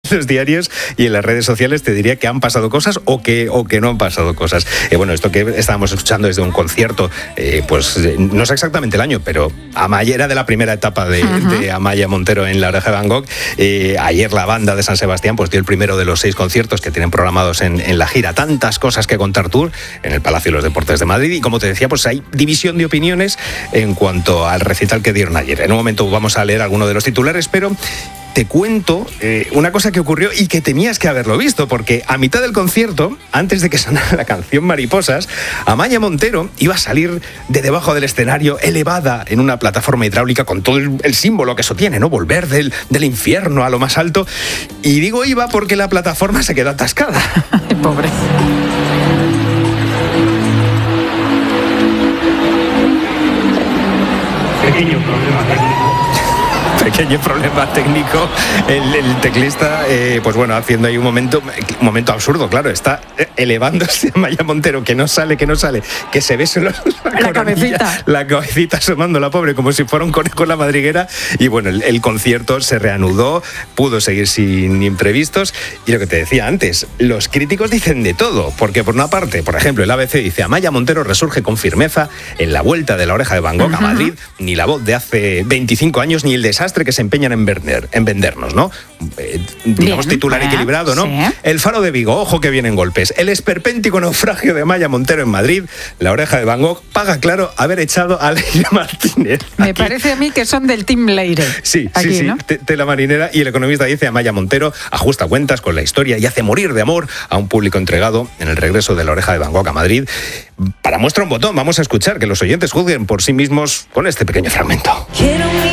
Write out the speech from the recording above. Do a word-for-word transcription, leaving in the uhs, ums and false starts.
los diarios y en las redes sociales te diría que han pasado cosas o que, o que no han pasado cosas. Eh, bueno, esto que estábamos escuchando desde un concierto, eh, pues no sé exactamente el año, pero Amaya era de la primera etapa de, uh-huh. de Amaya Montero en La Oreja de Van Gogh. Eh, ayer la banda de San Sebastián pues dio el primero de los seis conciertos que tienen programados en, en la gira. Tantas cosas que contar tour en el Palacio de los Deportes de Madrid y como te decía, pues hay división de opiniones en cuanto al recital que dieron ayer. En un momento vamos a leer alguno de los titulares, pero te cuento eh, una cosa que ocurrió y que tenías que haberlo visto, porque a mitad del concierto, antes de que sonara la canción Mariposas, Amaya Montero iba a salir de debajo del escenario, elevada en una plataforma hidráulica con todo el, el símbolo que eso tiene, ¿no? Volver del, del infierno a lo más alto. Y digo iba porque la plataforma se quedó atascada. Pobre. Pequeño problema técnico. Pequeño problema técnico. El, el teclista, eh, pues bueno, haciendo ahí un momento, un momento absurdo, claro, está elevándose Amaya Montero, que no sale, que no sale, que se ve solo la, la cabecita. La cabecita asomando, la pobre, como si fuera un conejo en la madriguera. Y bueno, el, el concierto se reanudó, pudo seguir sin imprevistos. Y lo que te decía antes, los críticos dicen de todo, porque por una parte, por ejemplo, el A B C dice: Amaya Montero resurge con firmeza en la vuelta de La Oreja de Van Gogh uh-huh. a Madrid, ni la voz de hace veinticinco años, ni el desastre que se empeñan en, vender, en vendernos, ¿no? Eh, digamos, bien, titular eh, equilibrado, ¿no? Sí. El Faro de Vigo, ojo que vienen golpes. El esperpéntico naufragio de Amaya Montero en Madrid. La Oreja de Van Gogh paga, claro, haber echado a Leire Martínez. Me Aquí. parece a mí que son del Team Leire. Sí, Aquí, sí, sí, ¿no? Tela marinera. Y el economista dice: Amaya Montero ajusta cuentas con la historia y hace morir de amor a un público entregado en el regreso de La Oreja de Van Gogh a Madrid. Para muestra un botón, vamos a escuchar que los oyentes juzguen por sí mismos con este pequeño fragmento.